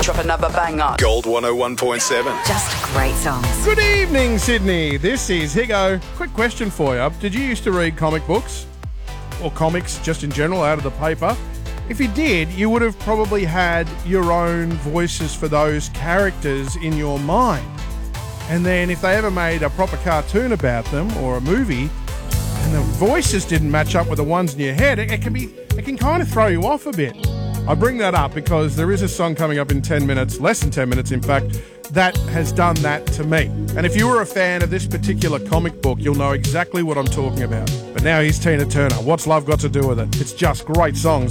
drop another banger. Gold 101.7. Just great songs. Good evening, Sydney. This is Higo. Quick question for you. Did you used to read comic books? Or comics just in general out of the paper? If you did, you would have probably had your own voices for those characters in your mind. And then if they ever made a proper cartoon about them or a movie, and the voices didn't match up with the ones in your head, it can kind of throw you off a bit. I bring that up because there is a song coming up in 10 minutes, less than 10 minutes in fact, that has done that to me. And if you were a fan of this particular comic book, you'll know exactly what I'm talking about. But now here's Tina Turner. What's love got to do with it? It's just great songs.